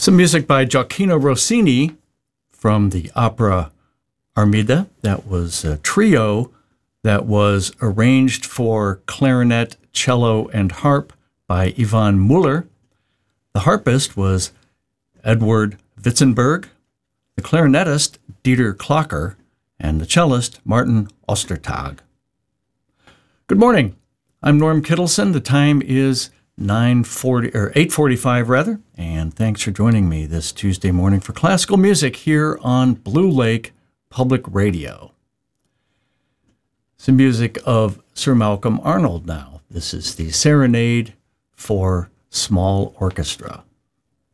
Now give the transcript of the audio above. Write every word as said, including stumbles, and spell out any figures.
Some music by Gioacchino Rossini from the opera Armida. That was a trio that was arranged for clarinet, cello, and harp by Ivan Muller. The harpist was Edward Witzenberg, the clarinetist Dieter Klocker, and the cellist Martin Ostertag. Good morning. I'm Norm Kittleson. The time is nine forty or eight forty-five rather, and thanks for joining me this Tuesday morning for classical music here on Blue Lake Public Radio. Some music of Sir Malcolm Arnold now. This is the Serenade for Small Orchestra.